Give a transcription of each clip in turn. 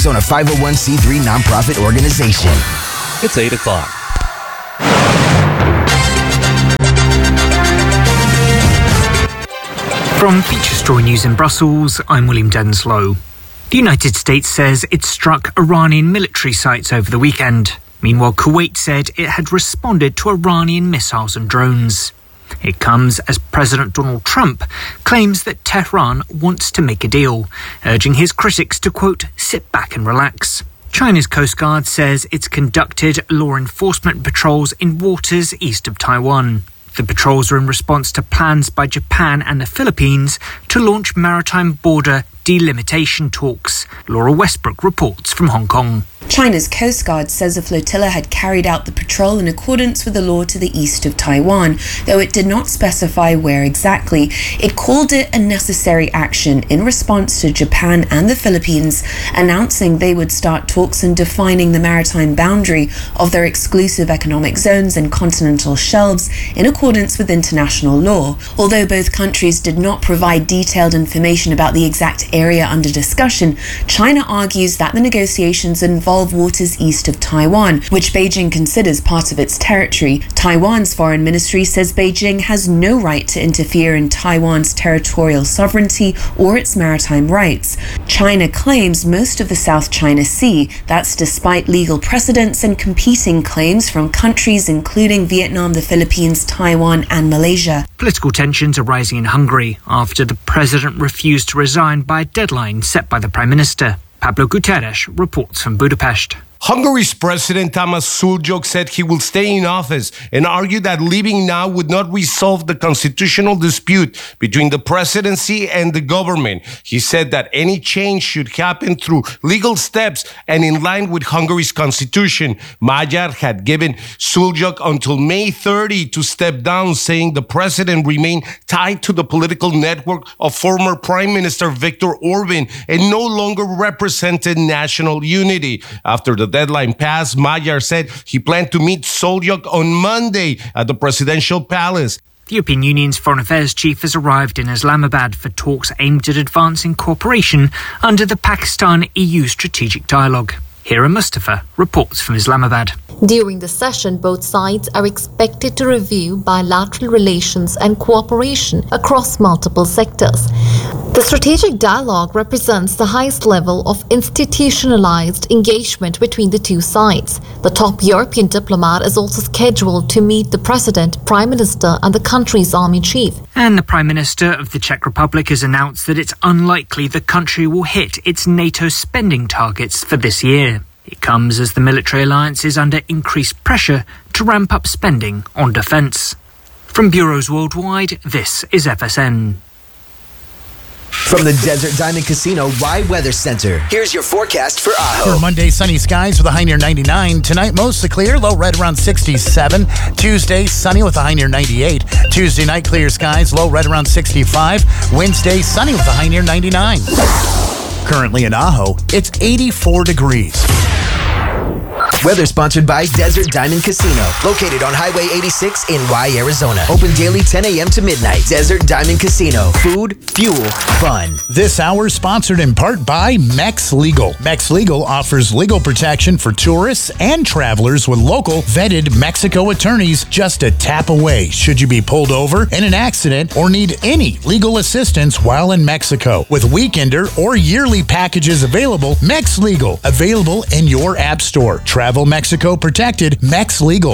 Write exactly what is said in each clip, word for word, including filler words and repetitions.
on a five oh one c three nonprofit organization. It's eight o'clock. From Feature Story News in Brussels, I'm William Denslow. The United States says it struck Iranian military sites over the weekend. Meanwhile, Kuwait said it had responded to Iranian missiles and drones. It comes as President Donald Trump claims that Tehran wants to make a deal, urging his critics to, quote, sit back and relax. China's Coast Guard says it's conducted law enforcement patrols in waters east of Taiwan. The patrols are in response to plans by Japan and the Philippines to launch maritime border delimitation talks. Laura Westbrook reports from Hong Kong. China's Coast Guard says a flotilla had carried out the patrol in accordance with the law to the east of Taiwan, though it did not specify where exactly. It called it a necessary action in response to Japan and the Philippines announcing they would start talks on defining the maritime boundary of their exclusive economic zones and continental shelves in accordance with international law. Although both countries did not provide detailed information about the exact area under discussion, China argues that the negotiations involve waters east of Taiwan, which Beijing considers part of its territory. Taiwan's foreign ministry says Beijing has no right to interfere in Taiwan's territorial sovereignty or its maritime rights. China claims most of the South China Sea. That's despite legal precedents and competing claims from countries including Vietnam, the Philippines, Taiwan and Malaysia. Political tensions are rising in Hungary after the president refused to resign by a deadline set by the Prime Minister. Pablo Guterres reports from Budapest. Hungary's President Tamás Szulcsok said he will stay in office and argued that leaving now would not resolve the constitutional dispute between the presidency and the government. He said that any change should happen through legal steps and in line with Hungary's constitution. Magyar had given Szulcsok until May thirtieth to step down, saying the president remained tied to the political network of former Prime Minister Viktor Orban and no longer represented national unity. After the deadline passed, Magyar said he planned to meet Szulcsok on Monday at the presidential palace. The European Union's Foreign Affairs chief has arrived in Islamabad for talks aimed at advancing cooperation under the Pakistan-E U strategic dialogue. Hira Mustafa reports from Islamabad. During the session, both sides are expected to review bilateral relations and cooperation across multiple sectors. The strategic dialogue represents the highest level of institutionalized engagement between the two sides. The top European diplomat is also scheduled to meet the president, prime minister, and the country's army chief. And the Prime Minister of the Czech Republic has announced that it's unlikely the country will hit its NATO spending targets for this year. It comes as the military alliance is under increased pressure to ramp up spending on defence. From bureaus worldwide, this is F S N. From the Desert Diamond Casino Rye Weather Center, here's your forecast for Ajo. For Monday, sunny skies with a high near ninety-nine. Tonight, mostly clear, low red around sixty-seven. Tuesday, sunny with a high near ninety-eight. Tuesday night, clear skies, low red around sixty-five. Wednesday, sunny with a high near ninety-nine. Currently in Ajo, it's eighty-four degrees. Weather sponsored by Desert Diamond Casino, located on Highway eighty-six in Rye, Arizona. Open daily ten a.m. to midnight. Desert Diamond Casino. Food, fuel, fun. This hour sponsored in part by Mex Legal. Mex Legal offers legal protection for tourists and travelers with local vetted Mexico attorneys just a tap away should you be pulled over in an accident or need any legal assistance while in Mexico. With weekender or yearly packages available, Mex Legal, available in your app store. Travel Mexico protected, Mex Legal.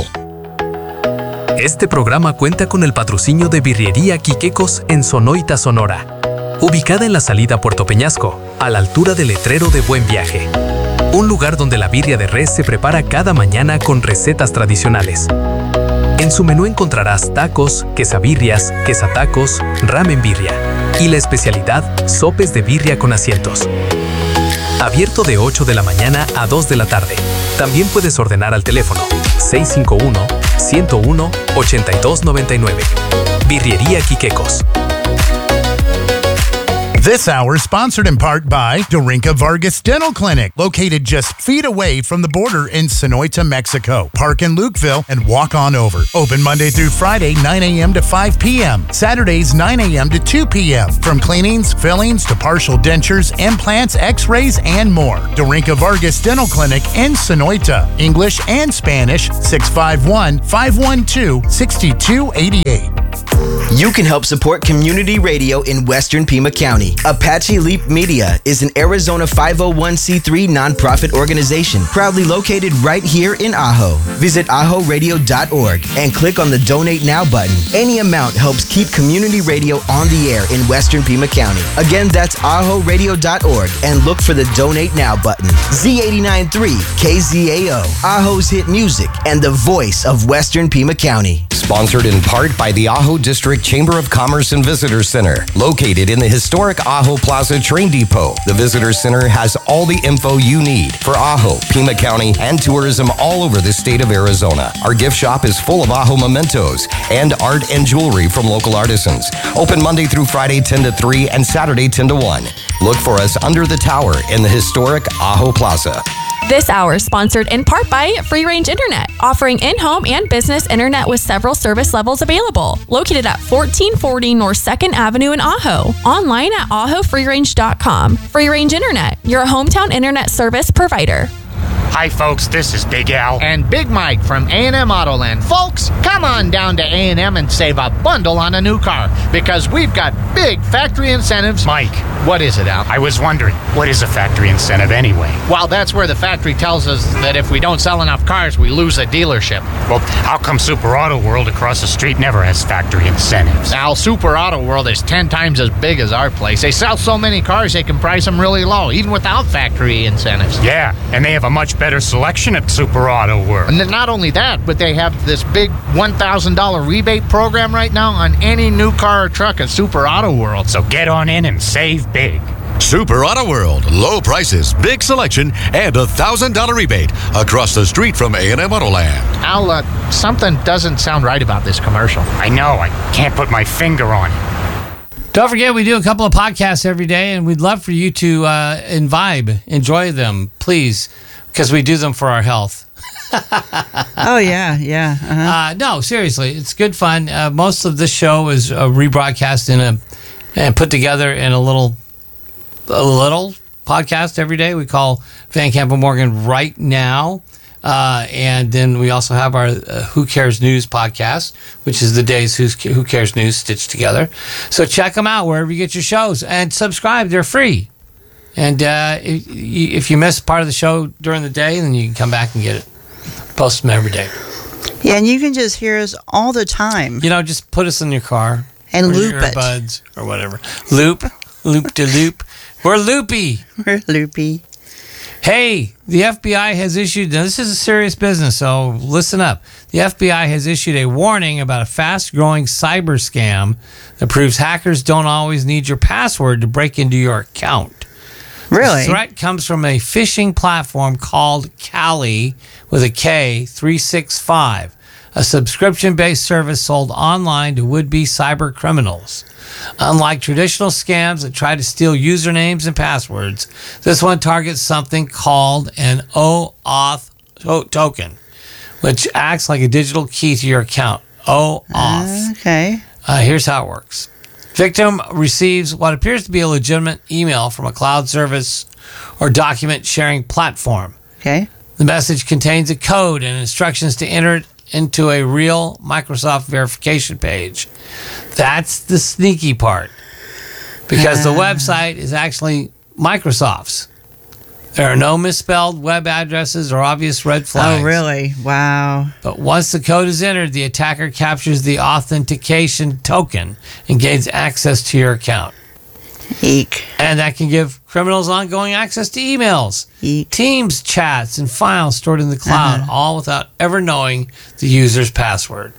Este programa cuenta con el patrocinio de Birrería Quiquecos en Sonoita, Sonora. Ubicada en la salida Puerto Peñasco, a la altura del letrero de Buen Viaje. Un lugar donde la birria de res se prepara cada mañana con recetas tradicionales. En su menú encontrarás tacos, quesabirrias, quesatacos, ramen birria y la especialidad, sopes de birria con asientos. Abierto de ocho de la mañana a dos de la tarde. También puedes ordenar al teléfono seis cinco uno, uno cero uno, ocho dos nueve nueve. Birrería Quiquecos. This hour is sponsored in part by Dorinka Vargas Dental Clinic, located just feet away from the border in Sonoita, Mexico. Park in Lukeville and walk on over. Open Monday through Friday, nine a.m. to five p.m. Saturdays, nine a.m. to two p.m. From cleanings, fillings to partial dentures, implants, x-rays, and more. Dorinka Vargas Dental Clinic in Sonoita. English and Spanish, six five one, five one two, six two eight eight. You can help support community radio in Western Pima County. Apache Leap Media is an Arizona five oh one c three nonprofit organization proudly located right here in Ajo. Visit ajo radio dot org and click on the Donate Now button. Any amount helps keep community radio on the air in Western Pima County. Again, that's ajo radio dot org and look for the Donate Now button. Z eighty-nine point three K Z A O, Ajo's hit music and the voice of Western Pima County. Sponsored in part by the Ajo District Chamber of Commerce and Visitor Center, located in the historic Ajo Plaza Train Depot. The Visitor Center has all the info you need for Ajo, Pima County, and tourism all over the state of Arizona. Our gift shop is full of Ajo mementos and art and jewelry from local artisans. Open Monday through Friday ten to three and Saturday ten to one. Look for us under the tower in the historic Ajo Plaza. This hour is sponsored in part by Free Range Internet, offering in-home and business internet with several service levels available. Located at fourteen forty North second Avenue in Ajo. Online at ajo free range dot com. Free Range Internet, your hometown internet service provider. Hi, folks. This is Big Al. And Big Mike from A and M Autoland. Folks, come on down to A and M and save a bundle on a new car because we've got big factory incentives. Mike. What is it, Al? I was wondering, what is a factory incentive anyway? Well, that's where the factory tells us that if we don't sell enough cars, we lose a dealership. Well, how come Super Auto World across the street never has factory incentives? Al, Super Auto World is ten times as big as our place. They sell so many cars, they can price them really low, even without factory incentives. Yeah, and they have a much better selection at Super Auto World. And not only that, but they have this big one thousand dollars rebate program right now on any new car or truck at Super Auto World. So get on in and save big. Super Auto World. Low prices, big selection, and a one thousand dollars rebate across the street from A and M Autoland. Al, uh, something doesn't sound right about this commercial. I know. I can't put my finger on it. Don't forget, we do a couple of podcasts every day, and we'd love for you to uh, imbibe, enjoy them, please, because we do them for our health. Oh, yeah, yeah. Uh-huh. Uh, no, seriously, it's good fun. Uh, most of this show is uh, rebroadcast in a and put together in a little a little podcast every day. We call Van Camp and Morgan Right Now. Uh, and then we also have our uh, Who Cares News podcast, which is the day's Who's, Who Cares News stitched together. So check them out wherever you get your shows and subscribe. They're free. And uh, if, if you miss part of the show during the day, then you can come back and get it. Post them every day. Yeah, and you can just hear us all the time. You know, just put us in your car. And or loop your it. Earbuds or whatever. Loop. Loop to loop. We're loopy. We're loopy. Hey, the F B I has issued, now this is a serious business, so listen up. The F B I has issued a warning about a fast-growing cyber scam that proves hackers don't always need your password to break into your account. Really? The threat comes from a phishing platform called Kali with a K three six five, a subscription-based service sold online to would-be cyber criminals. Unlike traditional scams that try to steal usernames and passwords, this one targets something called an OAuth to- token, which acts like a digital key to your account. OAuth. Uh, okay. Uh, here's how it works. Victim receives what appears to be a legitimate email from a cloud service or document sharing platform. Okay. The message contains a code and instructions to enter it into a real Microsoft verification page. That's the sneaky part, because uh. the website is actually Microsoft's. There are no misspelled web addresses or obvious red flags. Oh, really? Wow. But once the code is entered, the attacker captures the authentication token and gains access to your account. Eek. And that can give criminals ongoing access to emails, Eek. Teams, chats, and files stored in the cloud, uh-huh. all without ever knowing the user's password.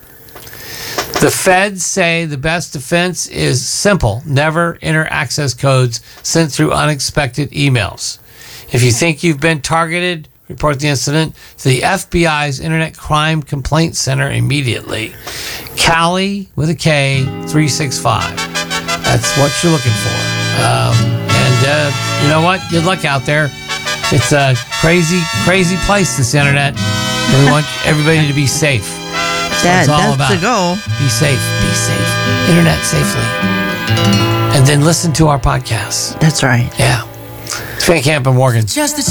The feds say the best defense is simple. Never enter access codes sent through unexpected emails. If you think you've been targeted, report the incident to the F B I's Internet Crime Complaint Center immediately. Kali with a K three six five. That's what you're looking for. Um, and uh, you know what? Good luck out there. It's a crazy, crazy place, this internet. And we want everybody to be safe. That, That's all that's about. the goal. Be safe. Be safe. Internet safely. And then listen to our podcasts. That's right. Yeah. It's Van Camp and Morgan. Just